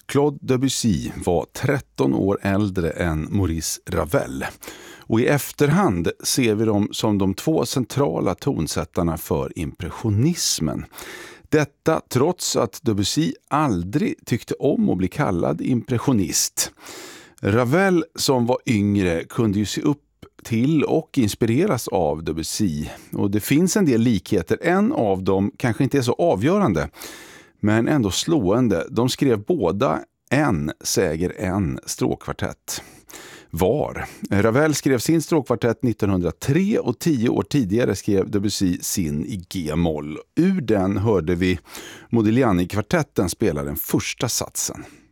Claude Debussy var 13 år äldre än Maurice Ravel. Och i efterhand ser vi dem som de två centrala tonsättarna för impressionismen. Detta trots att Debussy aldrig tyckte om att bli kallad impressionist. Ravel som var yngre kunde ju se upp till och inspireras av Debussy. Och det finns en del likheter. En av dem kanske inte är så avgörande, men ändå slående. De skrev båda en stråkkvartett var. Ravel skrev sin stråkkvartett 1903 och 10 år tidigare skrev Debussy sin i G-moll. Ur den hörde vi Modigliani-kvartetten spela den första satsen.